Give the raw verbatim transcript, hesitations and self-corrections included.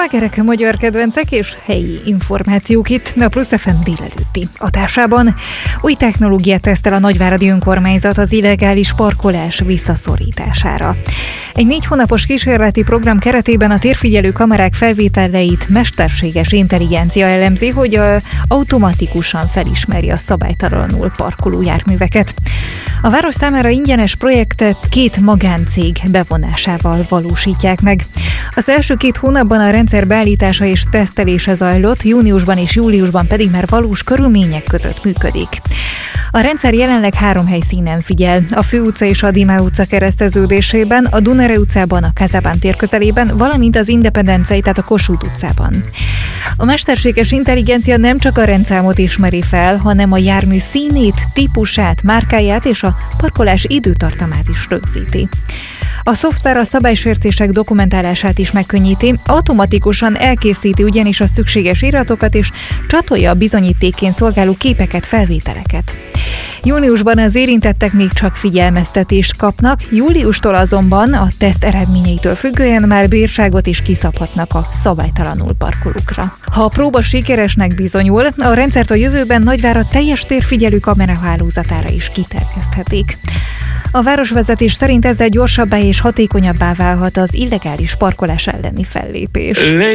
Slágerek, a magyar kedvencek és helyi információk itt a Plusz ef em délelőtti adásában. Új technológiát tesztel a nagyváradi önkormányzat az illegális parkolás visszaszorítására. Egy négy hónapos kísérleti program keretében a térfigyelő kamerák felvételeit mesterséges intelligencia elemzi, hogy automatikusan felismeri a szabálytalanul parkoló járműveket. A város számára ingyenes projektet két magáncég bevonásával valósítják meg. Az első két hónapban a rendszer beállítása és tesztelése zajlott, júniusban és júliusban pedig már valós körülmények között működik. A rendszer jelenleg három helyszínen figyel, a Főutca és a Dimá utca kereszteződésében, a Dunare utcában, a Kazabán tér közelében, valamint az Independencei, tehát a Kossuth utcában. A mesterséges intelligencia nem csak a rendszámot ismeri fel, hanem a jármű színét, típusát, márkáját és a parkolás időtartamát is rögzíti. A szoftver a szabálysértések dokumentálását is megkönnyíti, automatikusan elkészíti ugyanis a szükséges iratokat és csatolja a bizonyítékként szolgáló képeket, felvételeket. Júniusban az érintettek még csak figyelmeztetést kapnak, júliustól azonban a teszt eredményeitől függően már bírságot is kiszabhatnak a szabálytalanul parkolókra. Ha a próba sikeresnek bizonyul, a rendszert a jövőben Nagyvárad teljes térfigyelő kamerahálózatára is kiterjeszthetik. A városvezetés szerint ezzel gyorsabbá és hatékonyabbá válhat az illegális parkolás elleni fellépés.